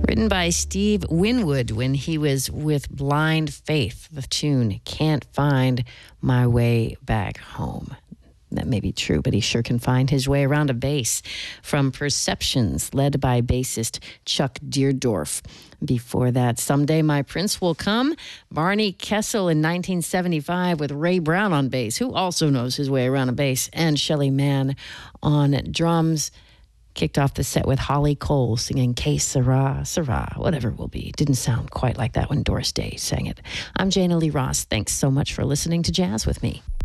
Written by Steve Winwood when he was with Blind Faith. The tune, Can't Find My Way Back Home. That may be true, but he sure can find his way around a bass. From Perceptions, led by bassist Chuck Deerdorf. Before that, Someday My Prince Will Come. Barney Kessel in 1975 with Ray Brown on bass, who also knows his way around a bass, and Shelly Manne on drums. Kicked off the set with Holly Cole singing Que Sera, Sera, whatever it will be. Didn't sound quite like that when Doris Day sang it. I'm Jana Lee Ross. Thanks so much for listening to Jazz with me.